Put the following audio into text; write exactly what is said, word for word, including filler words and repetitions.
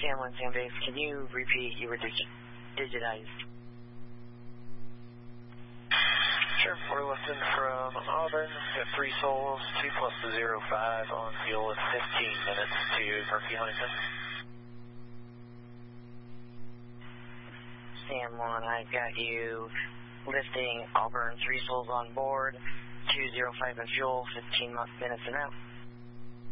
Sam one, Sam Base, can you repeat you were dig- digitized? Sure, we're lifting from Auburn. We've got three souls, two plus the zero five on fuel in fifteen minutes to Murphy Huntington. Sam one, I've got you lifting Auburn, three souls on board, two zero five in fuel, fifteen minutes and out.